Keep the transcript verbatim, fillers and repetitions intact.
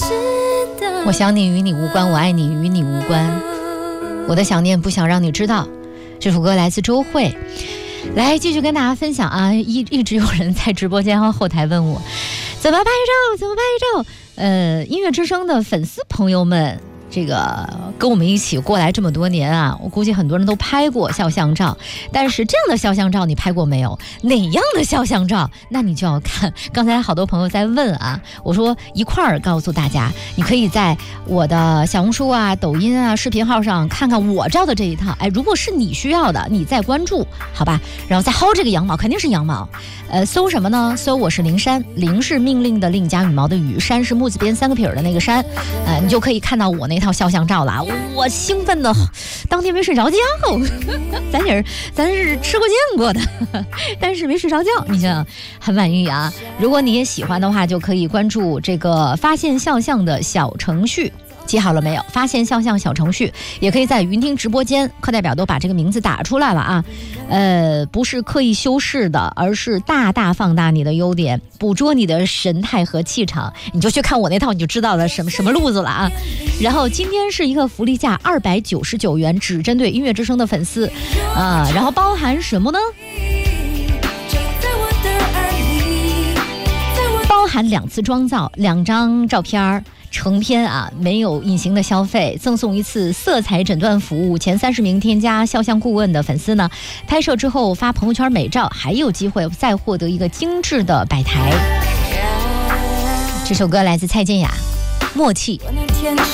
我想你与你无关，我爱你与你无关，我的想念不想让你知道。这首歌来自周蕙。来继续跟大家分享啊，一一直有人在直播间和后台问我怎么拍照怎么拍照。呃，音乐之声的粉丝朋友们，这个跟我们一起过来这么多年啊，我估计很多人都拍过肖像照，但是这样的肖像照你拍过没有？哪样的肖像照？那你就要看。刚才好多朋友在问啊，我说一块儿告诉大家，你可以在我的小红书啊、抖音啊、视频号上看看我照的这一套。哎，如果是你需要的，你再关注，好吧？然后再薅这个羊毛，肯定是羊毛。呃，搜什么呢？搜我是灵山，灵是命令的令加羽毛的羽，山是木字边三个撇的那个山，呃，你就可以看到我那套肖像照了。我兴奋的当天没睡着觉，咱也是咱是吃过见过的，但是没睡着觉，你想想很满意啊。如果你也喜欢的话，就可以关注这个发现肖像的小程序。记好了没有？发现肖像小程序，也可以在云听直播间，课代表都把这个名字打出来了啊。呃，不是刻意修饰的，而是大大放大你的优点，捕捉你的神态和气场。你就去看我那套，你就知道了什么什么路子了啊。然后今天是一个福利价二百九十九元，只针对音乐之声的粉丝啊。然后包含什么呢？包含两次妆造，两张照片成片啊，没有隐形的消费，赠送一次色彩诊断服务。前三十名添加肖像顾问的粉丝呢，拍摄之后发朋友圈美照，还有机会再获得一个精致的摆台。这首歌来自蔡健雅，默契。